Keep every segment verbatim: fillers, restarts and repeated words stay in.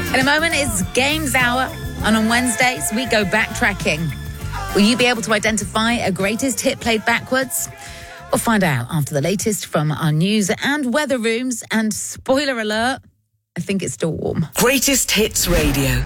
In a moment, it's Games Hour, and on Wednesdays, we go backtracking. Will you be able to identify a greatest hit played backwards? We'll find out after the latest from our news and weather rooms. And spoiler alert, I think it's still warm. Greatest Hits Radio.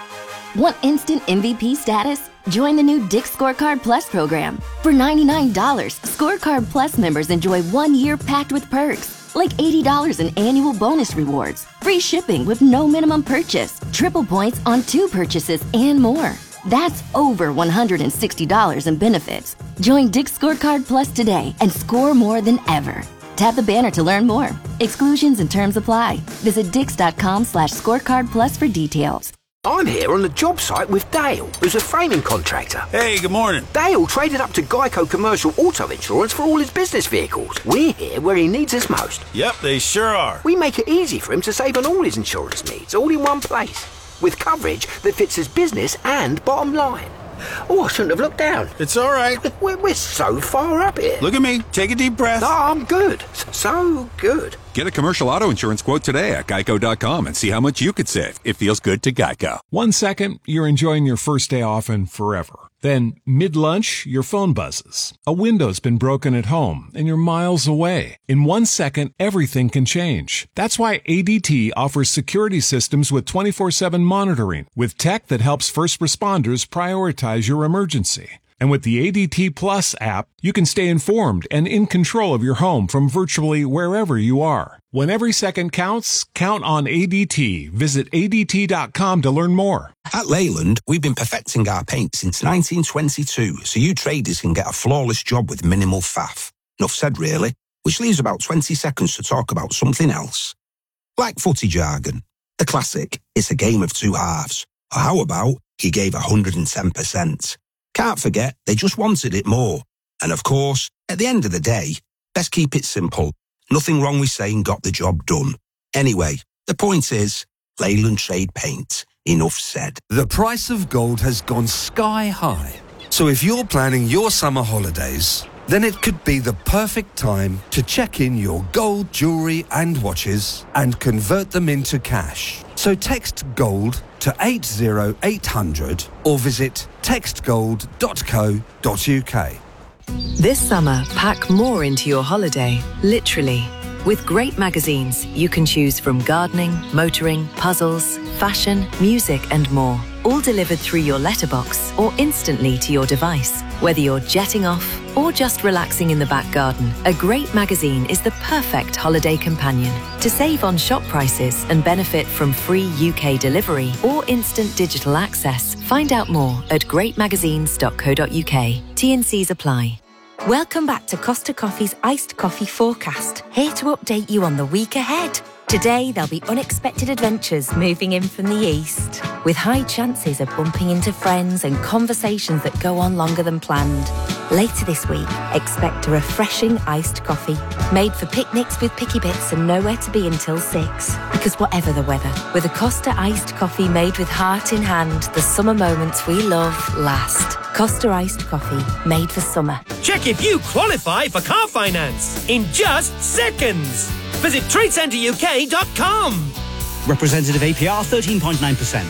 Want instant M V P status? Join the new Dick's Scorecard Plus program. For ninety-nine dollars, Scorecard Plus members enjoy one year packed with perks. Like eighty dollars in annual bonus rewards, free shipping with no minimum purchase, triple points on two purchases, and more. That's over one hundred sixty dollars in benefits. Join Dick's Scorecard Plus today and score more than ever. Tap the banner to learn more. Exclusions and terms apply. Visit dix.com slash scorecard plus for details. I'm here on the job site with Dale, who's a framing contractor. Hey, good morning. Dale traded up to Geico Commercial Auto Insurance for all his business vehicles. We're here where he needs us most. Yep, they sure are. We make it easy for him to save on all his insurance needs, all in one place, with coverage that fits his business and bottom line. Oh, I shouldn't have looked down. It's all right. We're, we're so far up here. Look at me. Take a deep breath. No, I'm good. So good. Get a commercial auto insurance quote today at geico dot com and see how much you could save. It feels good to Geico. One second, you're enjoying your first day off and forever. Then, mid-lunch, your phone buzzes. A window's been broken at home, and you're miles away. In one second, everything can change. That's why A D T offers security systems with twenty-four seven monitoring, with tech that helps first responders prioritize your emergency. And with the A D T Plus app, you can stay informed and in control of your home from virtually wherever you are. When every second counts, count on A D T. Visit A D T dot com to learn more. At Leyland, we've been perfecting our paint since nineteen twenty-two, so you traders can get a flawless job with minimal faff. Enough said, really, which leaves about twenty seconds to talk about something else. Like footy jargon. The classic, it's a game of two halves. Or how about, he gave one hundred ten percent. Can't forget, they just wanted it more. And of course, at the end of the day, best keep it simple. Nothing wrong with saying got the job done. Anyway, the point is, Leyland Trade Paint. Enough said. The price of gold has gone sky high. So if you're planning your summer holidays, then it could be the perfect time to check in your gold jewellery and watches and convert them into cash. So text GOLD to eight zero eight hundred or visit text gold dot co dot uk. This summer, pack more into your holiday, literally. With great magazines, you can choose from gardening, motoring, puzzles, fashion, music and more. All delivered through your letterbox or instantly to your device. Whether you're jetting off or just relaxing in the back garden, a great magazine is the perfect holiday companion. To save on shop prices and benefit from free U K delivery or instant digital access, find out more at great magazines dot co dot uk. T and Cs apply. Welcome back to Costa Coffee's Iced Coffee Forecast, here to update you on the week ahead. Today, there'll be unexpected adventures moving in from the east, with high chances of bumping into friends and conversations that go on longer than planned. Later this week, expect a refreshing iced coffee, made for picnics with picky bits and nowhere to be until six. Because whatever the weather, with a Costa iced coffee made with heart in hand, the summer moments we love last. Costa iced coffee, made for summer. Check if you qualify for car finance in just seconds. Visit trade centre U K dot com. Representative A P R thirteen point nine percent.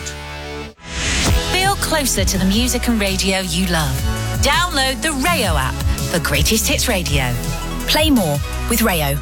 Feel closer to the music and radio you love. Download the Rayo app for Greatest Hits Radio. Play more with Rayo.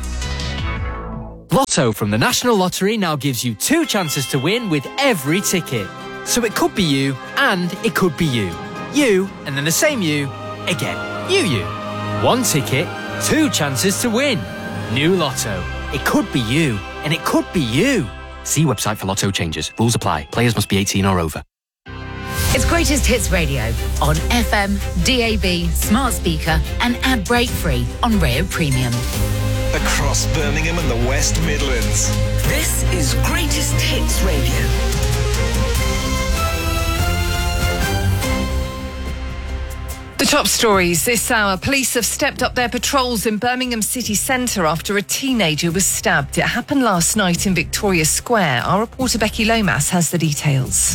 Lotto from the National Lottery now gives you two chances to win with every ticket. So it could be you and it could be you. You and then the same you again. You, you. One ticket, two chances to win. New Lotto. It could be you, and it could be you. See website for Lotto changes. Rules apply. Players must be eighteen or over. It's Greatest Hits Radio on F M, D A B, smart speaker, and ad break free on Rayo Premium. Across Birmingham and the West Midlands. This is Greatest Hits Radio. The top stories this hour. Police have stepped up their patrols in Birmingham city centre after a teenager was stabbed. It happened last night in Victoria Square. Our reporter Becky Lomas has the details.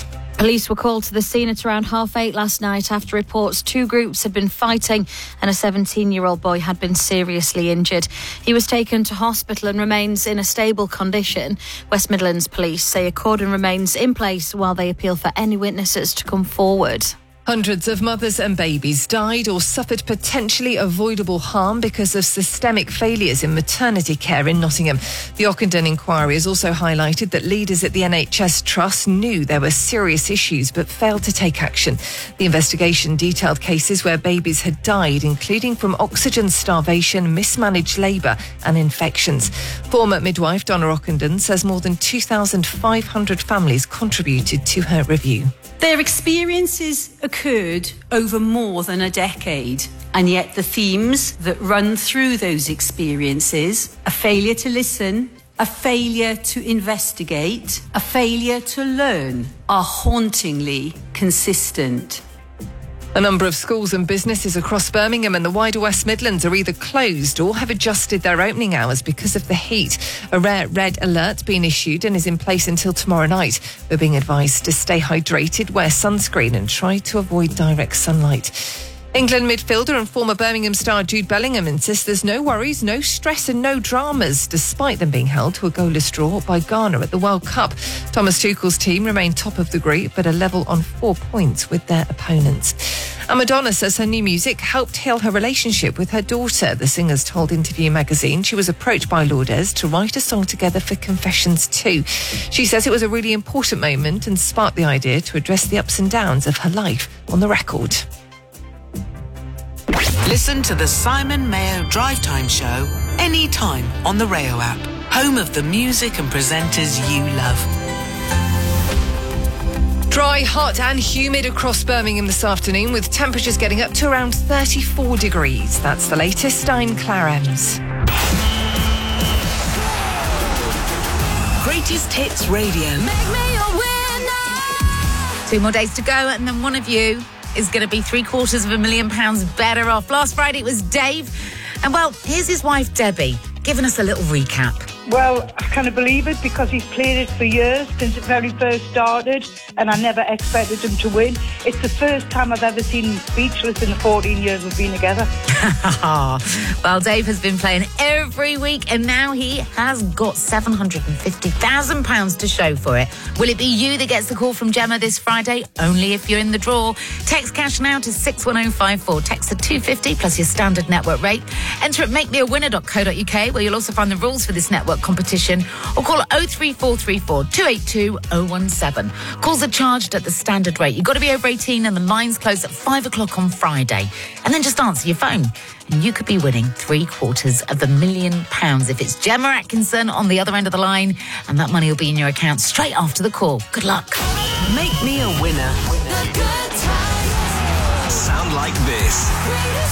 Police were called to the scene at around half eight last night after reports two groups had been fighting and a seventeen-year-old boy had been seriously injured. He was taken to hospital and remains in a stable condition. West Midlands Police say a cordon remains in place while they appeal for any witnesses to come forward. Hundreds of mothers and babies died or suffered potentially avoidable harm because of systemic failures in maternity care in Nottingham. The Ockenden inquiry has also highlighted that leaders at the N H S Trust knew there were serious issues but failed to take action. The investigation detailed cases where babies had died, including from oxygen starvation, mismanaged labour and infections. Former midwife Donna Ockenden says more than two thousand five hundred families contributed to her review. Their experiences occurred over more than a decade, and yet the themes that run through those experiences, a failure to listen, a failure to investigate, a failure to learn, are hauntingly consistent. A number of schools and businesses across Birmingham and the wider West Midlands are either closed or have adjusted their opening hours because of the heat. A rare red alert's been issued and is in place until tomorrow night. We're being advised to stay hydrated, wear sunscreen and try to avoid direct sunlight. England midfielder and former Birmingham star Jude Bellingham insists there's no worries, no stress and no dramas, despite them being held to a goalless draw by Ghana at the World Cup. Thomas Tuchel's team remain top of the group, but are level on four points with their opponents. And Madonna says her new music helped heal her relationship with her daughter. The singer's told Interview magazine she was approached by Lourdes to write a song together for Confessions two. She says it was a really important moment and sparked the idea to address the ups and downs of her life on the record. Listen to the Simon Mayo Drive Time Show anytime on the Rayo app, home of the music and presenters you love. Dry, hot and humid across Birmingham this afternoon, with temperatures getting up to around thirty-four degrees. That's the latest. I'm Claire Ems. Greatest Hits Radio. Make me a winner. Two more days to go, and then one of you is going to be three quarters of a million pounds better off. Last Friday it was Dave. And well, here's his wife, Debbie, giving us a little recap. Well, I can't believe it because he's played it for years since it very first started, and I never expected him to win. It's the first time I've ever seen him speechless in the fourteen years we've been together. Well, Dave has been playing every week, and now he has got seven hundred fifty thousand pounds to show for it. Will it be you that gets the call from Gemma this Friday? Only if you're in the draw. Text cash now to six one oh five four. Text to two fifty plus your standard network rate. Enter at make me a winner dot co dot uk, where you'll also find the rules for this network competition, or call oh three four three four, two eight two, oh one seven. Calls are charged at the standard rate. You've got to be over eighteen and the lines close at five o'clock on Friday. And then just answer your phone and you could be winning three quarters of a million pounds if it's Gemma Atkinson on the other end of the line, and that money will be in your account straight after the call. Good luck. Make me a winner. Sound like this.